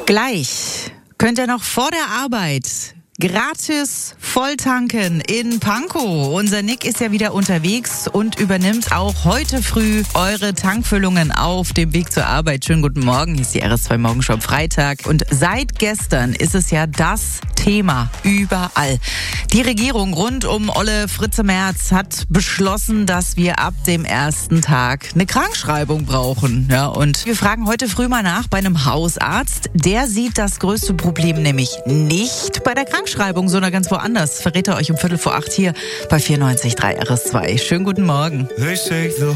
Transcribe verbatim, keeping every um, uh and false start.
Gleich könnt ihr noch vor der Arbeit gratis volltanken in Pankow. Unser Nick ist ja wieder unterwegs und übernimmt auch heute früh eure Tankfüllungen auf dem Weg zur Arbeit. Schönen guten Morgen, hier ist die R S zwei Morgenschau Freitag. Und seit gestern ist es ja das Thema überall. Die Regierung rund um Olle Fritze Merz hat beschlossen, dass wir ab dem ersten Tag eine Krankschreibung brauchen. Ja, und wir fragen heute früh mal nach bei einem Hausarzt. Der sieht das größte Problem nämlich nicht bei der Krankschreibung, sondern ganz woanders. Verrät er euch um Viertel vor acht hier bei vierundneunzig Komma drei R S zwei. Schönen guten Morgen.